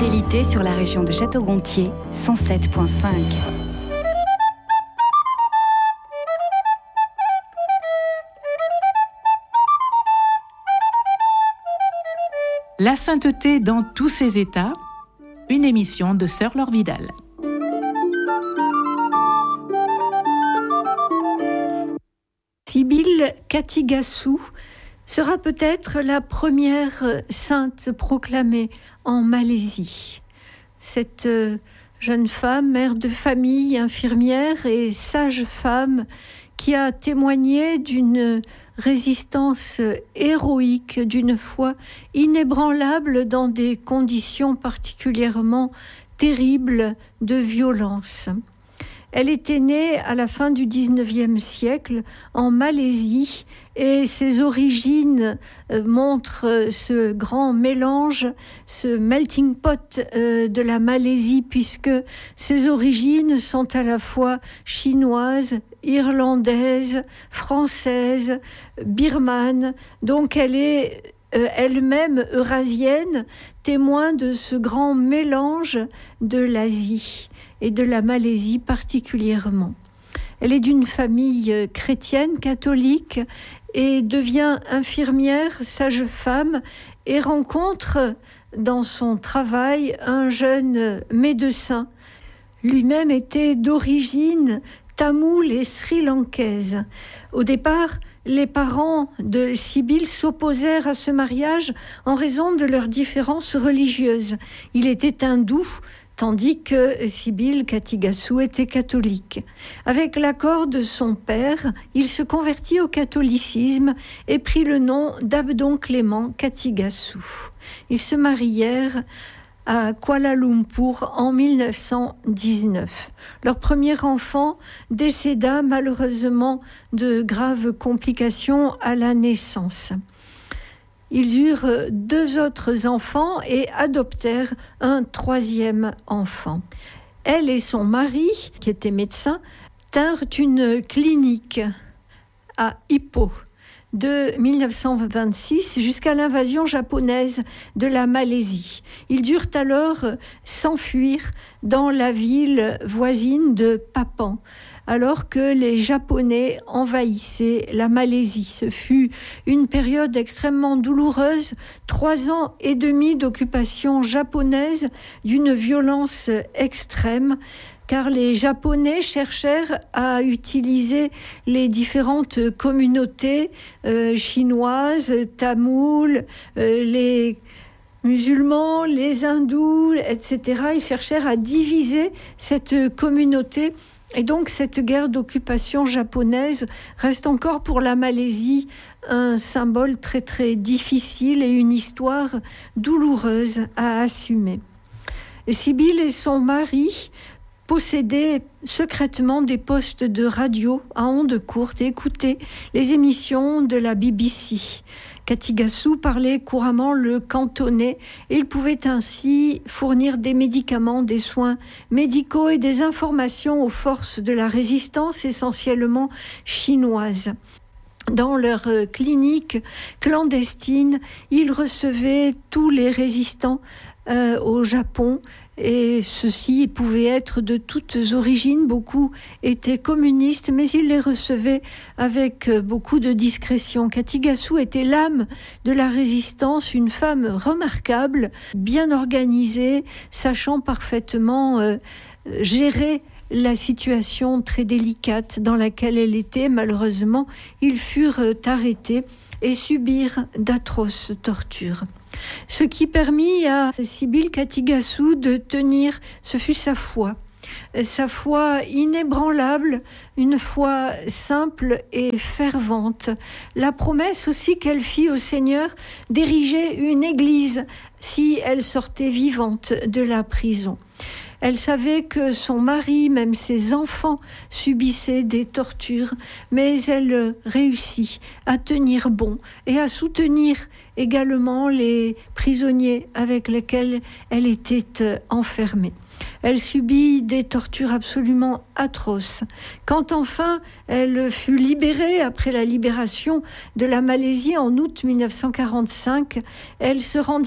fidélité sur la région de Château-Gontier, 107.5. La sainteté dans tous ses états, une émission de Sœur Laure Vidal. Sybille Katigassou sera peut-être la première sainte proclamée en Malaisie. Cette jeune femme, mère de famille, infirmière et sage femme qui a témoigné d'une résistance héroïque, d'une foi inébranlable dans des conditions particulièrement terribles de violence. Elle était née à la fin du XIXe siècle en Malaisie et ses origines montrent ce grand mélange, ce melting pot de la Malaisie, puisque ses origines sont à la fois chinoises, irlandaises, françaises, birmanes. Donc elle est elle-même eurasienne, témoin de ce grand mélange de l'Asie et de la Malaisie particulièrement. Elle est d'une famille chrétienne, catholique, et devient infirmière, sage-femme, et rencontre dans son travail un jeune médecin. Lui-même était d'origine tamoule et sri-lankaise. Au départ, les parents de Sybille s'opposèrent à ce mariage en raison de leurs différences religieuses. Il était hindou, tandis que Sybille Katigassou était catholique. Avec l'accord de son père, il se convertit au catholicisme et prit le nom d'Abdon Clément Katigassou. Ils se marièrent à Kuala Lumpur en 1919. Leur premier enfant décéda malheureusement de graves complications à la naissance. Ils eurent 2 autres enfants et adoptèrent un 3e enfant. Elle et son mari, qui était médecin, tinrent une clinique à Ipoh de 1926 jusqu'à l'invasion japonaise de la Malaisie. Ils durent alors s'enfuir dans la ville voisine de Papan, alors que les Japonais envahissaient la Malaisie. Ce fut une période extrêmement douloureuse, 3 ans et demi d'occupation japonaise d'une violence extrême, car les Japonais cherchèrent à utiliser les différentes communautés chinoises, tamoules, les musulmans, les hindous, etc. Ils cherchèrent à diviser cette communauté. Et donc cette guerre d'occupation japonaise reste encore pour la Malaisie un symbole très très difficile et une histoire douloureuse à assumer. Sybille et son mari possédaient secrètement des postes de radio à ondes courtes et écoutaient les émissions de la BBC. Katigassou parlait couramment le cantonais et il pouvait ainsi fournir des médicaments, des soins médicaux et des informations aux forces de la résistance essentiellement chinoises. Dans leur clinique clandestine, ils recevaient tous les résistants au Japon. Et ceux-ci pouvaient être de toutes origines. Beaucoup étaient communistes, mais ils les recevaient avec beaucoup de discrétion. Katigassou était l'âme de la résistance, une femme remarquable, bien organisée, sachant parfaitement gérer la situation très délicate dans laquelle elle était. Malheureusement, ils furent arrêtés et subirent d'atroces tortures. Ce qui permit à Sybille Katigassou de tenir, ce fut sa foi inébranlable, une foi simple et fervente. La promesse aussi qu'elle fit au Seigneur d'ériger une église si elle sortait vivante de la prison. Elle savait que son mari, même ses enfants, subissaient des tortures, mais elle réussit à tenir bon et à soutenir également les prisonniers avec lesquels elle était enfermée. Elle subit des tortures absolument atroces. Quand enfin elle fut libérée après la libération de la Malaisie en août 1945, elle se rendit à l'église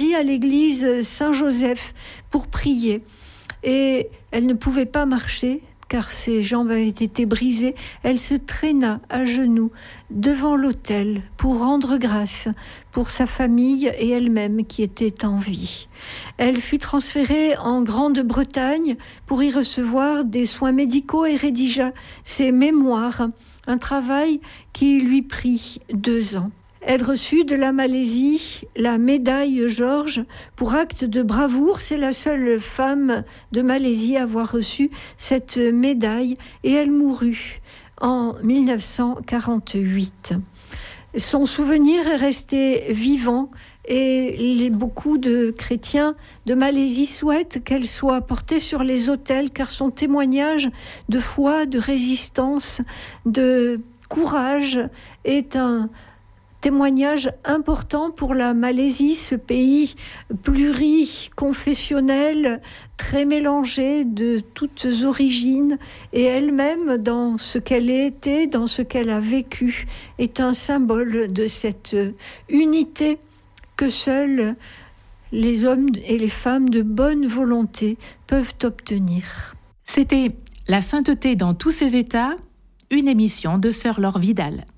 l'église Saint-Joseph pour prier. Et elle ne pouvait pas marcher, car ses jambes avaient été brisées. Elle se traîna à genoux devant l'autel pour rendre grâce pour sa famille et elle-même qui était en vie. Elle fut transférée en Grande-Bretagne pour y recevoir des soins médicaux et rédigea ses mémoires, un travail qui lui prit 2 ans. Elle reçut de la Malaisie la médaille Georges pour acte de bravoure. C'est la seule femme de Malaisie à avoir reçu cette médaille et elle mourut en 1948. Son souvenir est resté vivant et beaucoup de chrétiens de Malaisie souhaitent qu'elle soit portée sur les autels car son témoignage de foi, de résistance, de courage est un témoignage important pour la Malaisie, ce pays pluriconfessionnel, très mélangé de toutes origines, et elle-même, dans ce qu'elle était, dans ce qu'elle a vécu, est un symbole de cette unité que seuls les hommes et les femmes de bonne volonté peuvent obtenir. C'était La sainteté dans tous ses états, une émission de Sœur Laure Vidal.